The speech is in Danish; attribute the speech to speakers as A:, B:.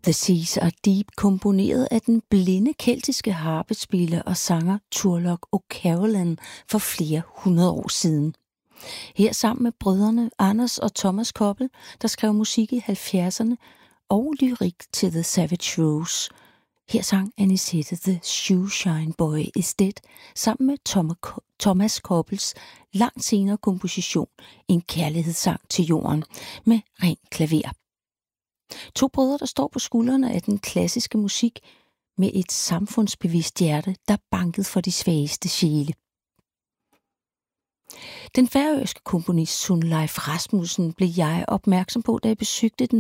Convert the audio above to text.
A: The Seas Are Deep, komponeret af den blinde keltiske harpespiller og sanger Turlough O'Carolan for flere hundrede år siden. Her sammen med brødrene Anders og Thomas Koppel, der skrev musik i 70'erne og lyrik til The Savage Rose. Her sang Anisette The Shoeshine Boy Is Dead sammen med Thomas Koppels langt senere komposition En kærlighedssang til jorden med ren klaver. To brødre, der står på skuldrene af den klassiske musik med et samfundsbevidst hjerte, der bankede for de svageste sjæle. Den færøske komponist Sunleif Rasmussen blev jeg opmærksom på, da jeg besøgte den